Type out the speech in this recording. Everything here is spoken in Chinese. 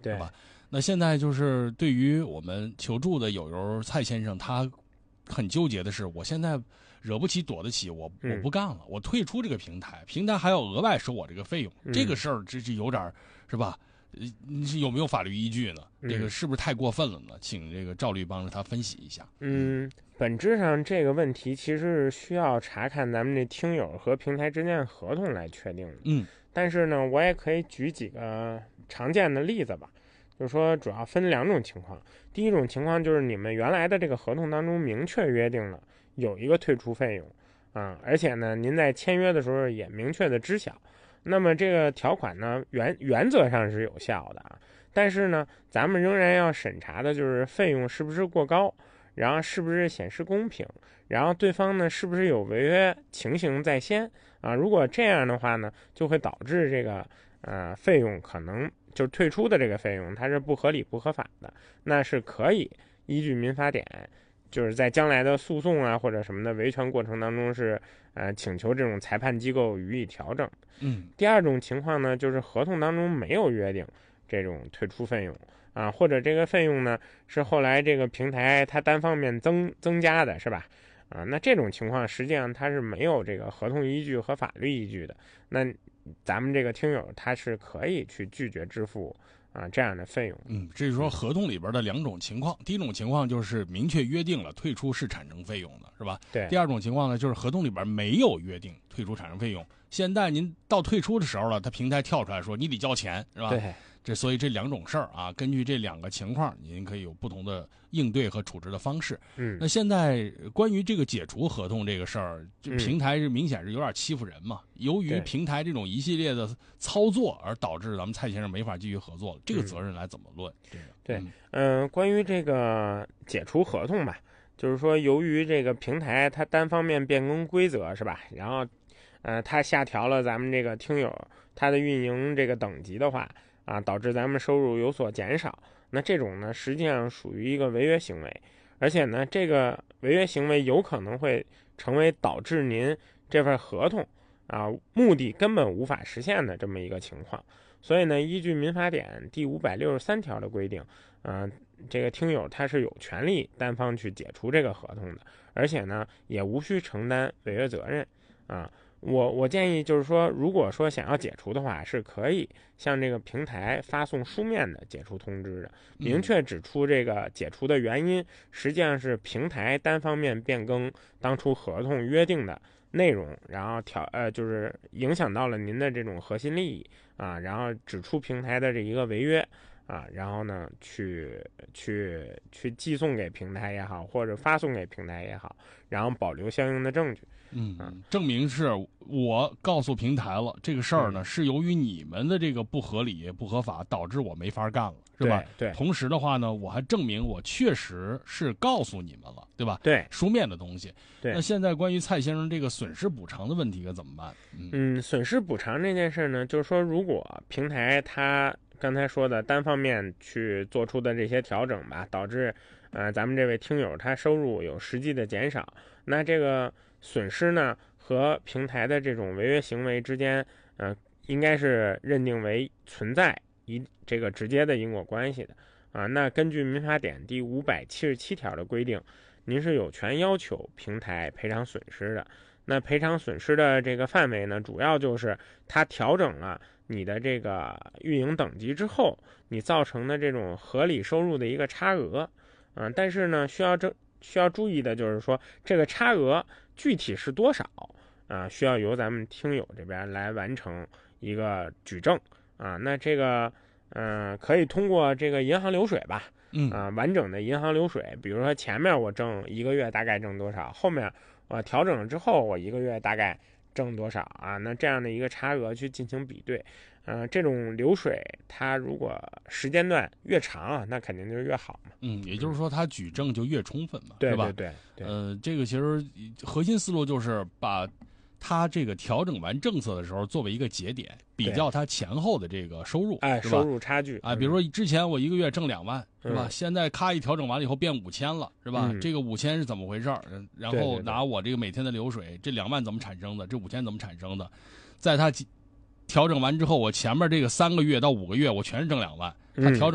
对吧？那现在就是对于我们求助的友友蔡先生，他很纠结的是，我现在惹不起躲得起，我不干了，我退出这个平台，平台还要额外收我这个费用，这个事儿这是有点是吧？有没有法律依据呢？这个是不是太过分了呢？请这个赵律帮着他分析一下。 本质上这个问题其实是需要查看咱们这听友和平台之间的合同来确定的。但是呢，我也可以举几个常见的例子吧，就是说主要分两种情况。第一种情况就是你们原来的这个合同当中明确约定了有一个退出费用而且呢，您在签约的时候也明确的知晓。那么这个条款呢，原则上是有效的但是呢，咱们仍然要审查的就是费用是不是过高，然后是不是显示公平，然后对方呢是不是有违约情形在先如果这样的话呢，就会导致这个费用可能就是退出的这个费用它是不合理不合法的，那是可以依据民法典，就是在将来的诉讼或者什么的维权过程当中是请求这种裁判机构予以调整。第二种情况呢，就是合同当中没有约定这种退出费用或者这个费用呢是后来这个平台它单方面增加的，是吧？那这种情况实际上它是没有这个合同依据和法律依据的，那咱们这个听友他是可以去拒绝支付这样的费用。 这是说合同里边的两种情况。第一种情况就是明确约定了退出是产生费用的，是吧？ 对。 第二种情况呢，就是合同里边没有约定退出产生费用，现在您到退出的时候了，他平台跳出来说你得交钱，是吧？ 对。 所以这两种事儿根据这两个情况，您可以有不同的应对和处置的方式。那现在关于这个解除合同这个事儿，平台是明显是有点欺负人嘛。由于平台这种一系列的操作，而导致咱们蔡先生没法继续合作了，这个责任来怎么论？ 关于这个解除合同吧，就是说由于这个平台它单方面变更规则，是吧？然后它下调了咱们这个听友它的运营这个等级的话导致咱们收入有所减少，那这种呢实际上属于一个违约行为，而且呢这个违约行为有可能会成为导致您这份合同目的根本无法实现的这么一个情况。所以呢，依据民法典第563条的规定这个听友他是有权利单方去解除这个合同的，而且呢也无需承担违约责任我建议就是说，如果说想要解除的话，是可以向这个平台发送书面的解除通知的，明确指出这个解除的原因实际上是平台单方面变更当初合同约定的内容，然后就是影响到了您的这种核心利益然后指出平台的这一个违约然后呢去寄送给平台也好，或者发送给平台也好，然后保留相应的证据。 证明是我告诉平台了这个事儿呢，是由于你们的这个不合理不合法导致我没法干了，是吧？ 对。 同时的话呢，我还证明我确实是告诉你们了，对吧？ 对。 书面的东西。 对。 那现在关于蔡先生这个损失补偿的问题该怎么办？ 损失补偿这件事呢，就是说如果平台它刚才说的单方面去做出的这些调整吧，导致咱们这位听友他收入有实际的减少，那这个损失呢和平台的这种违约行为之间应该是认定为存在这个直接的因果关系的那根据民法典第577条的规定，您是有权要求平台赔偿损失的。那赔偿损失的这个范围呢，主要就是它调整了你的这个运营等级之后，你造成的这种合理收入的一个差额但是呢需要注意的就是说，这个差额具体是多少需要由咱们听友这边来完成一个举证那这个可以通过这个银行流水吧完整的银行流水，比如说前面我挣一个月大概挣多少，后面调整了之后我一个月大概挣多少那这样的一个差额去进行比对这种流水它如果时间段越长那肯定就越好嘛也就是说它举证就越充分嘛， 对吧？ 对。 这个其实核心思路就是把它这个调整完政策的时候作为一个节点，比较它前后的这个收入收入差距比如说之前我一个月挣2万是吧？现在咔一调整完了以后变5000了是吧？这个5000是怎么回事？然后拿我这个每天的流水，这2万怎么产生的？这5000怎么产生的？在它调整完之后，我前面这个3个月到5个月我全是挣2万，它调整